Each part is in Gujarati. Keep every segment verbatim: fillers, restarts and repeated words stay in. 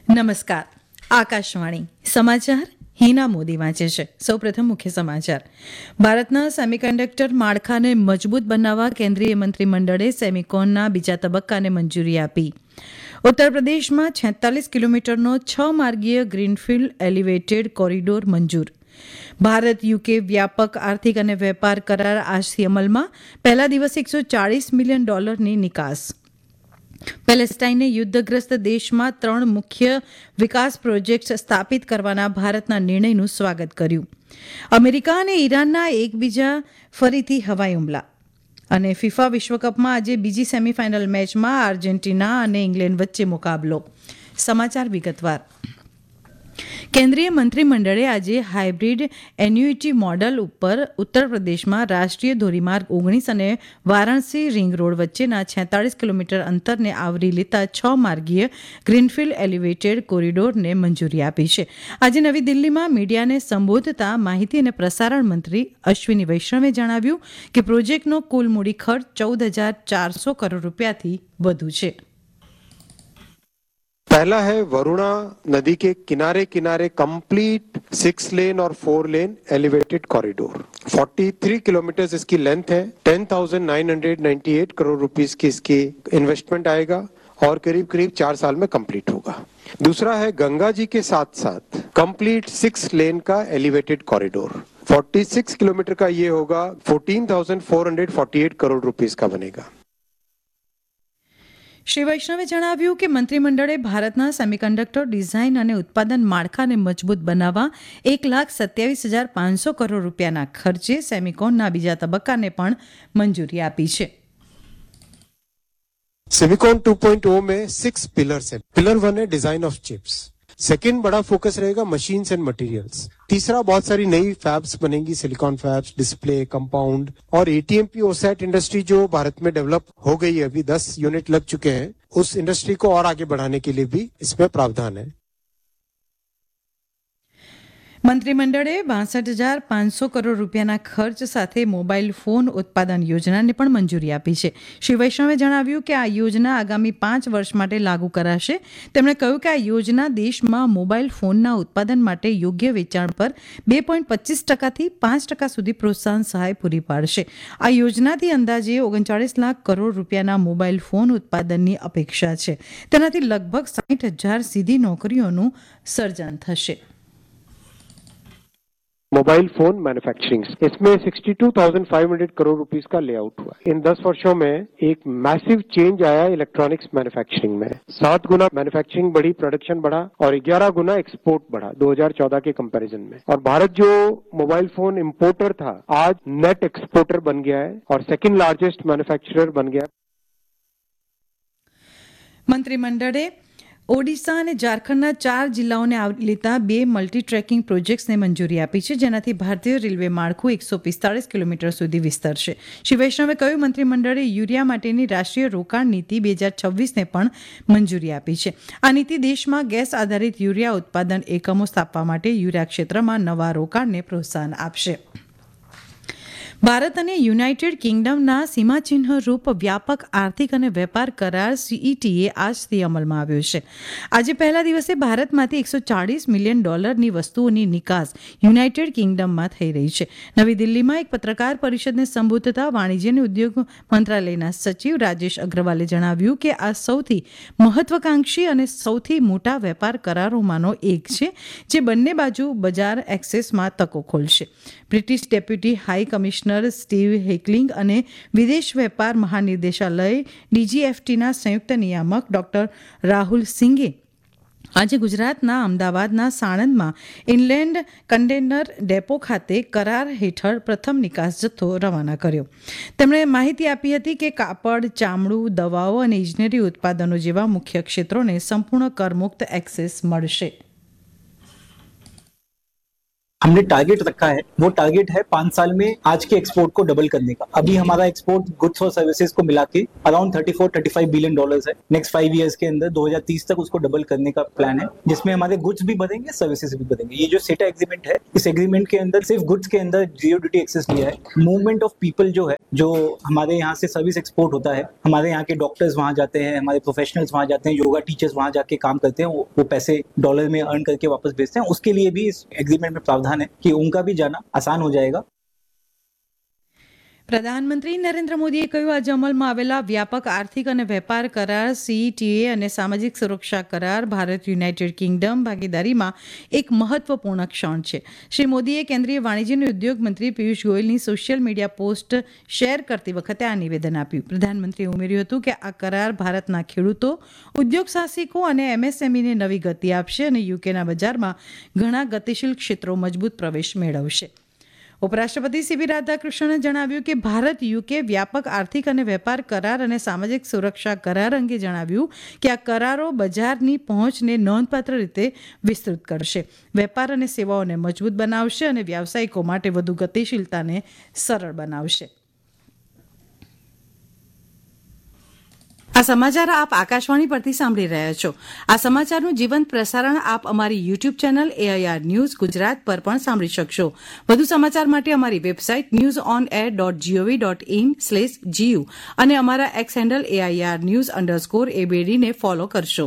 નમસ્કાર. આકાશવાણી સમાચાર હિના મોદી વાંચે છે. સૌપ્રથમ મુખ્ય સમાચાર. ભારતના સેમિકન્ડક્ટર માળખાને મજબૂત બનાવવા કેન્દ્રીય મંત્રીમંડળે સેમિકોનના બીજા તબક્કાને મંજૂરી આપી. ઉત્તર પ્રદેશમાં છેતાલીસ કિલોમીટરનો છ માર્ગીય ગ્રીનફિલ્ડ એલિવેટેડ કોરિડોર મંજૂર. ભારત યુકે વ્યાપક આર્થિક અને વેપાર કરાર આજથી અમલમાં. પહેલા દિવસે એકસો ચાળીસ મિલિયન ડોલરની નિકાસ. પેલેસ્ટાઇને યુદ્ધગ્રસ્ત દેશમાં ત્રણ મુખ્ય વિકાસ પ્રોજેક્ટ સ્થાપિત કરવાના ભારતના નિર્ણયનું સ્વાગત કર્યું. અમેરિકા અને ઈરાનના એકબીજા ફરીથી હવાઈ હુમલા. અને ફિફા વિશ્વકપમાં આજે બીજી સેમીફાઇનલ મેચમાં આર્જેન્ટિના અને ઇંગ્લેન્ડ વચ્ચે મુકાબલો. સમાચાર વિગતવાર. કેન્દ્રીય મંત્રીમંડળે આજે હાઇબ્રિડ એન્યુઇટી મોડલ ઉપર ઉત્તર પ્રદેશમાં રાષ્ટ્રીય ધોરીમાર્ગ ઓગણીસ અને વારાણસી રિંગ રોડ વચ્ચેના છેતાળીસ કિલોમીટર અંતરને આવરી લેતા છ માર્ગીય ગ્રીનફિલ્ડ એલિવેટેડ કોરિડોરને મંજૂરી આપી છે. આજે નવી દિલ્હીમાં મીડિયાને સંબોધતા માહિતી અને પ્રસારણ મંત્રી અશ્વિની વૈષ્ણવે જણાવ્યું કે પ્રોજેક્ટનો કુલ મૂડી ખર્ચ ચૌદ હજાર ચારસો કરોડ રૂપિયાથી વધુ છે. पहला है वरुणा नदी के किनारे किनारे कंप्लीट सिक्स लेन और फोर लेन एलिवेटेड कॉरिडोर तैंतालीस किलोमीटर इसकी लेंथ है. Ten thousand nine hundred ninety eight crore rupees की इसकी इन्वेस्टमेंट आएगा और करीब करीब चार साल में कंप्लीट होगा. दूसरा है गंगा जी के साथ साथ कंप्लीट सिक्स लेन का एलिवेटेड कॉरिडोर छियालीस किलोमीटर का ये होगा. Fourteen thousand four hundred forty eight crore rupees का बनेगा. શ્રી વૈષ્ણવે જણાવ્યું કે મંત્રીમંડળે ભારતના સેમિકન્ડક્ટર ડિઝાઇન અને ઉત્પાદન માળખાને મજબૂત બનાવવા એક લાખ સત્યાવીસ હજાર પાંચસો કરોડ રૂપિયાના ખર્ચે સેમિકોનના બીજા તબક્કાને પણ મંજૂરી આપી છે. सेमिकॉन टू पॉइंट ओ में सिक्स पिलर्स है. पिलर वन है डिजाइन ऑफ चिप्स. सेकंड बड़ा फोकस रहेगा मशीन्स एंड मटेरियल्स. तीसरा बहुत सारी नई फैब्स बनेंगी, सिलिकॉन फैब्स, डिस्प्ले, कंपाउंड और एटीएमपी ओसैट इंडस्ट्री जो भारत में डेवलप हो गई है, अभी दस यूनिट लग चुके हैं. उस इंडस्ट्री को और आगे बढ़ाने के लिए भी इसमें प्रावधान है. મંત્રીમંડળે બાસઠ હજાર પાંચસો કરોડ રૂપિયાના ખર્ચ સાથે મોબાઈલ ફોન ઉત્પાદન યોજનાને પણ મંજૂરી આપી છે. શ્રી વૈષ્ણવે જણાવ્યું કે આ યોજના આગામી પાંચ વર્ષ માટે લાગુ કરાશે. તેમણે કહ્યું કે આ યોજના દેશમાં મોબાઈલ ફોનના ઉત્પાદન માટે યોગ્ય વેચાણ પર બે પોઈન્ટ પચીસ ટકાથી પાંચ ટકા સુધી પ્રોત્સાહન સહાય પૂરી પાડશે. આ યોજનાથી અંદાજે ઓગણચાળીસ લાખ કરોડ રૂપિયાના મોબાઈલ ફોન ઉત્પાદનની અપેક્ષા છે. તેનાથી લગભગ સાઠ હજાર સીધી નોકરીઓનું સર્જન થશે. मोबाइल फोन मैन्युफैक्चरिंग इसमें sixty two thousand five hundred crore rupees का लेआउट हुआ. इन दस वर्षों में एक मैसिव चेंज आया इलेक्ट्रॉनिक्स मैन्युफैक्चरिंग में. सात गुना मैन्युफैक्चरिंग बढ़ी, प्रोडक्शन बढ़ा और ग्यारह गुना एक्सपोर्ट बढ़ा दो हज़ार चौदह के कंपैरिजन में. और भारत जो मोबाइल फोन इंपोर्टर था आज नेट एक्सपोर्टर बन गया है और सेकंड लार्जेस्ट मैन्युफैक्चरर बन गया. મંત્રીમંડળે ઓડિશા અને ઝારખંડના ચાર જિલ્લાઓને આવરી લેતા બે મલ્ટી ટ્રેકિંગ પ્રોજેક્ટ્સને મંજૂરી આપી છે, જેનાથી ભારતીય રેલવે માળખું એકસો પિસ્તાળીસ કિલોમીટર સુધી વિસ્તરશે. શ્રી વૈષ્ણવે કહ્યું મંત્રીમંડળે યુરિયા માટેની રાષ્ટ્રીય રોકાણ નીતિ બે હજાર છવ્વીસને પણ મંજૂરી આપી છે. આ નીતિ દેશમાં ગેસ આધારિત યુરિયા ઉત્પાદન એકમો સ્થાપવા માટે યુરિયા ક્ષેત્રમાં નવા રોકાણને પ્રોત્સાહન આપશે. ભારત અને યુનાઇટેડ કિંગડમના સીમાચિહ્ન રૂપ વ્યાપક આર્થિક અને વેપાર કરાર સીઈટીએ આજથી અમલમાં આવ્યો છે. આજે પહેલા દિવસે ભારતમાંથી એકસો ચાળીસ મિલિયન ડોલરની વસ્તુઓની નિકાસ યુનાઇટેડ કિંગડમમાં થઈ રહી છે. નવી દિલ્હીમાં એક પત્રકાર પરિષદને સંબોધતા વાણિજ્ય અને ઉદ્યોગ મંત્રાલયના સચિવ રાજેશ અગ્રવાલે જણાવ્યું કે આ સૌથી મહત્વાકાંક્ષી અને સૌથી મોટા વેપાર કરારોમાંનો એક છે, જે બંને બાજુ બજાર એક્સેસમાં તકો ખોલશે. British deputy high commissioner Steve હેકલિંગ અને વિદેશ વેપાર મહાનિર્દેશાલય ડીજીએફટીના સંયુક્ત નિયામક ડોક્ટર રાહુલ સિંઘે આજે ગુજરાતના અમદાવાદના સાણંદમાં ઇનલેન્ડ કન્ટેનર ડેપો ખાતે કરાર હેઠળ પ્રથમ નિકાસ જથ્થો રવાના કર્યો. તેમણે માહિતી આપી હતી કે કાપડ, ચામડું, દવાઓ અને ઇજનેરી ઉત્પાદનો જેવા મુખ્ય ક્ષેત્રોને સંપૂર્ણ કરમુક્ત એક્સેસ મળશે. हमने टारगेट रखा है, वो टारगेट है पांच साल में आज के एक्सपोर्ट को डबल करने का। अभी हमारा एक्सपोर्ट गुड्स और सर्विसेज को मिला के around thirty four thirty five billion dollars है। नेक्स्ट फाइव इयर्स के अंदर दो हज़ार तीस तक उसको डबल करने का प्लान है, जिसमें हमारे गुड्स भी बढ़ेंगे, सर्विसेज भी बढ़ेंगे। ये जो सेटा एग्रीमेंट है, इस एग्रीमेंट के अंदर सिर्फ गुड्स के अंदर जीरो ड्यूटी एक्सेस लिया है। मूवमेंट ऑफ पीपल जो है, जो हमारे यहाँ से सर्विस एक्सपोर्ट होता है, हमारे यहाँ के डॉक्टर्स वहाँ जाते हैं, हमारे प्रोफेशनल्स वहाँ जाते हैं, योगा टीचर्स वहाँ जाके काम करते हैं, वो, वो पैसे डॉलर में अर्न करके वापस भेजते हैं। उसके लिए भी इस एग्रीमेंट में प्रावधान है कि उनका भी जाना आसान हो जाएगा। પ્રધાનમંત્રી નરેન્દ્ર મોદીએ કહ્યું આજે અમલમાં આવેલા વ્યાપક આર્થિક અને વેપાર કરાર સીઈટીએ અને સામાજિક સુરક્ષા કરાર ભારત યુનાઇટેડ કિંગડમ ભાગીદારીમાં એક મહત્વપૂર્ણ ક્ષણ છે. શ્રી મોદીએ કેન્દ્રીય વાણિજ્ય અને ઉદ્યોગ મંત્રી Piyush ગોયલની social media post share કરતી વખતે આ નિવેદન આપ્યું. પ્રધાનમંત્રીએ ઉમેર્યું હતું કે આ કરાર ભારતના ખેડૂતો, ઉદ્યોગ સાહસિકો અને એમએસએમઈને નવી ગતિ આપશે અને યુકેના બજારમાં ઘણા ગતિશીલ ક્ષેત્રો મજબૂત પ્રવેશ મેળવશે. ઉપરાષ્ટ્રપતિ સીપી રાધાકૃષ્ણને જણાવ્યું કે ભારત યુકે વ્યાપક આર્થિક અને વેપાર કરાર અને સામાજિક સુરક્ષા કરાર અંગે જણાવ્યું કે આ કરારો બજારની પહોંચને નોંધપાત્ર રીતે વિસ્તૃત કરશે, વેપાર અને સેવાઓને મજબૂત બનાવશે અને વ્યાવસાયિકો માટે વધુ ગતિશીલતાને સરળ બનાવશે. આ સમાચાર આપ આકાશવાણી પરથી સાંભળી રહ્યા છો. આ સમાચારનું જીવંત પ્રસારણ આપ અમારી YouTube channel AIR news Gujarat પર પણ સાંભળી શકશો. વધુ સમાચાર માટે અમારી website news on air dot GOV dot in slash GU અને અમારા x handle AIR news underscore એબીડીને follow કરશો.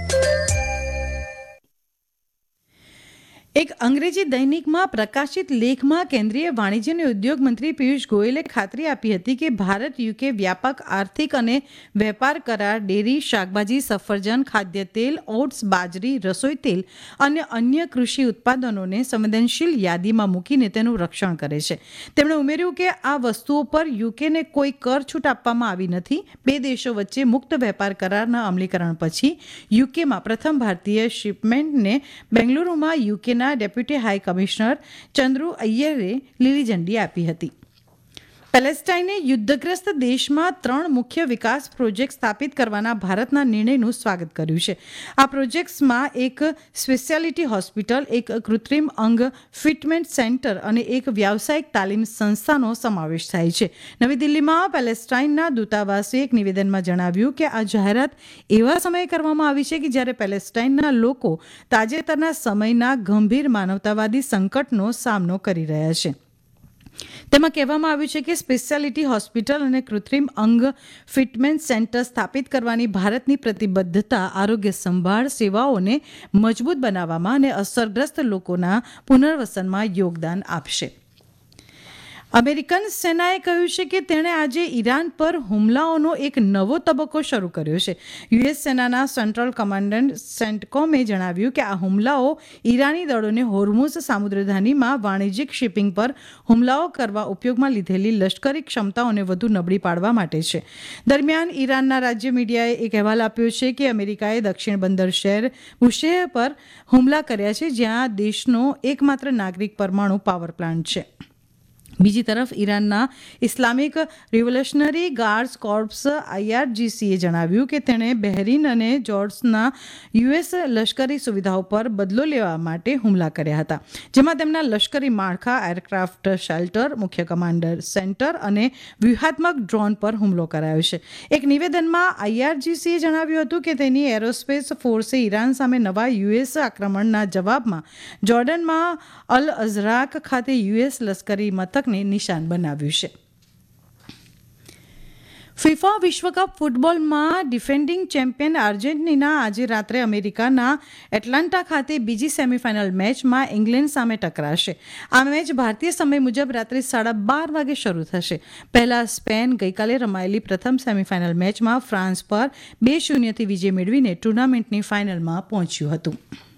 એક અંગ્રેજી દૈનિકમાં પ્રકાશિત લેખમાં કેન્દ્રીય વાણિજ્ય અને ઉદ્યોગ મંત્રી પિયુષ ગોયલે ખાતરી આપી હતી કે ભારત યુકે વ્યાપક આર્થિક અને વેપાર કરાર ડેરી, શાકભાજી, સફરજન, ખાદ્ય તેલ, ઓટ્સ, બાજરી, રસોઈ તેલ અને અન્ય કૃષિ ઉત્પાદનોને સંવેદનશીલ યાદીમાં મૂકીને તેનું રક્ષણ કરે છે. તેમણે ઉમેર્યું કે આ વસ્તુઓ પર યુકેને કોઈ કર છૂટ આપવામાં આવી નથી. બે દેશો વચ્ચે મુક્ત વેપાર કરારના અમલીકરણ પછી યુકેમાં પ્રથમ ભારતીય શિપમેન્ટને બેંગલુરુમાં યુકેના ડેપ્યુટી હાઈ કમિશનર ચંદ્રુ અય્યરે લીલી ઝંડી આપી હતી. પેલેસ્ટાઇને યુદ્ધગ્રસ્ત દેશમાં ત્રણ મુખ્ય વિકાસ પ્રોજેક્ટ સ્થાપિત કરવાના ભારતના નિર્ણયનું સ્વાગત કર્યું છે. આ પ્રોજેક્ટ્સમાં એક સ્પેશિયાલિટી હોસ્પિટલ, એક કૃત્રિમ અંગ ફિટમેન્ટ સેન્ટર અને એક વ્યાવસાયિક તાલીમ સંસ્થાનો સમાવેશ થાય છે. નવી દિલ્હીમાં પેલેસ્ટાઇનના દૂતાવાસે એક નિવેદનમાં જણાવ્યું કે આ જાહેરાત એવા સમયે કરવામાં આવી છે કે જ્યારે પેલેસ્ટાઇનના લોકો તાજેતરના સમયના ગંભીર માનવતાવાદી સંકટનો સામનો કરી રહ્યા છે. તેમાં કહેવામાં આવ્યું છે કે સ્પેશિયાલિટી હોસ્પિટલ અને કૃત્રિમ અંગ ફિટમેન્ટ સેન્ટર સ્થાપિત કરવાની ભારતની પ્રતિબદ્ધતા આરોગ્ય સંભાળ સેવાઓને મજબૂત બનાવવામાં અને અસરગ્રસ્ત લોકોના પુનર્વસનમાં યોગદાન આપશે. અમેરિકન સેનાએ કહ્યું છે કે તેણે આજે ઈરાન પર હુમલાઓનો એક નવો તબક્કો શરૂ કર્યો છે. યુએસ સેનાના સેન્ટ્રલ કમાન્ડન્ટ સેન્ટકોમે જણાવ્યું કે આ હુમલાઓ ઈરાની દળોને હોર્મુઝ સામુદ્રધાનીમાં વાણિજ્યિક શિપિંગ પર હુમલાઓ કરવા ઉપયોગમાં લીધેલી લશ્કરી ક્ષમતાઓને વધુ નબળી પાડવા માટે છે. દરમિયાન ઈરાનના રાજ્ય મીડિયાએ એક અહેવાલ આપ્યો છે કે અમેરિકાએ દક્ષિણ બંદર શહેર બુશેહ પર હુમલા કર્યા છે, જ્યાં દેશનો એકમાત્ર નાગરિક પરમાણુ પાવર પ્લાન્ટ છે. બીજી તરફ ઈરાનના ઇસ્લામિક રિવોલ્યુશનરી ગાર્ડ્સ કોર્પ્સ આઈઆરજીસીએ જણાવ્યું કે તેણે બહેરીન અને જોર્ડસના યુએસ લશ્કરી સુવિધાઓ પર બદલો લેવા માટે હુમલા કર્યા હતા, જેમાં તેમના લશ્કરી માળખા, એરક્રાફ્ટ શેલ્ટર, મુખ્ય કમાન્ડર સેન્ટર અને વ્યૂહાત્મક ડ્રોન પર હુમલો કરાયો છે. એક નિવેદનમાં આઈઆરજીસીએ જણાવ્યું હતું કે તેની એરોસ્પેસ ફોર્સે ઈરાન સામે નવા યુએસ આક્રમણના જવાબમાં જોર્ડનમાં અલ અઝરાક ખાતે યુએસ લશ્કરી મથક નિશાન બનાવ્યું છે. ફિફા વિશ્વકપ ફૂટબોલમાં ડિફેન્ડિંગ ચેમ્પિયન અર્જેન્ટિના આજે રાત્રે અમેરિકાના એટલાન્ટા ખાતે બીજી સેમીફાઇનલ મેચમાં ઇંગ્લેન્ડ સામે ટકરાશે. આ મેચ ભારતીય સમય મુજબ રાત્રે સાડા બાર વાગે શરૂ થશે. પહેલા સ્પેન ગઈકાલે રમાયેલી પ્રથમ સેમીફાઇનલ મેચમાં ફ્રાન્સ પર બે શૂન્યથી વિજય મેળવીને ટુર્નામેન્ટની ફાઇનલમાં પહોંચ્યું હતું.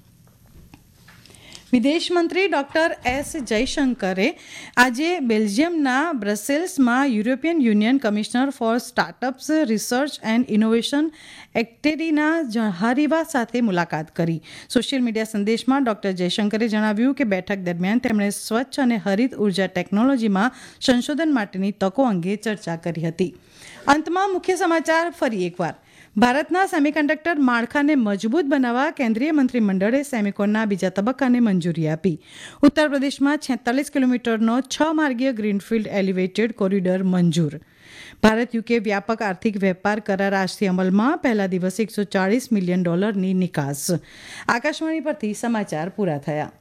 વિદેશ મંત્રી ડોક્ટર એસ જયશંકરે આજે બેલ્જિયમના બ્રસેલ્સમાં European union commissioner for startups, research and innovation એક્ટેરીના જહારીવા સાથે મુલાકાત કરી. સોશિયલ મીડિયા સંદેશમાં ડોક્ટર જયશંકરે જણાવ્યું કે બેઠક દરમિયાન તેમણે સ્વચ્છ અને હરિત ઉર્જા ટેકનોલોજીમાં સંશોધન માટેની તકો અંગે ચર્ચા કરી હતી. અંતમાં મુખ્ય સમાચાર ફરી એકવાર. ભારતના સેમિકન્ડક્ટર માળખાને મજબૂત બનાવવા કેન્દ્રીય મંત્રીમંડળે સેમિકોનના બીજા તબક્કાને મંજૂરી આપી. ઉત્તર પ્રદેશમાં છેતાલીસ કિલોમીટરનો છ માર્ગીય ગ્રીનફિલ્ડ એલિવેટેડ કોરિડોર મંજૂર. ભારત યુકે વ્યાપક આર્થિક વેપાર કરાર આજથી અમલમાં. પહેલા દિવસે એકસો ચાળીસ મિલિયન ડોલરની નિકાસ. આકાશવાણી પરથી સમાચાર પૂરા થયા.